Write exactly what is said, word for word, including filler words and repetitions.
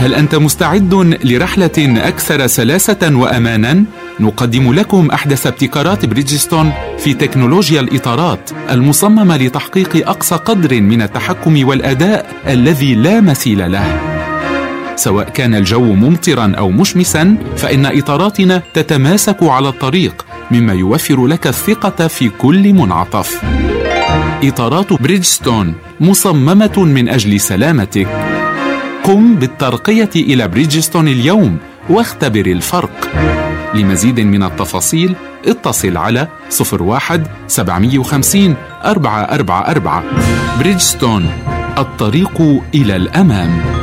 هل أنت مستعد لرحلة أكثر سلاسة وأمانا؟ نقدم لكم أحدث ابتكارات بريدجستون في تكنولوجيا الإطارات المصممة لتحقيق أقصى قدر من التحكم والأداء الذي لا مثيل له. سواء كان الجو ممطرا أو مشمسا، فإن إطاراتنا تتماسك على الطريق، مما يوفر لك الثقة في كل منعطف. إطارات بريدجستون مصممة من أجل سلامتك. قم بالترقية إلى بريدجستون اليوم واختبر الفرق. لمزيد من التفاصيل اتصل على صفر واحد سبعمائة وخمسين أربعة أربعة أربعة. بريدجستون، الطريق إلى الأمام.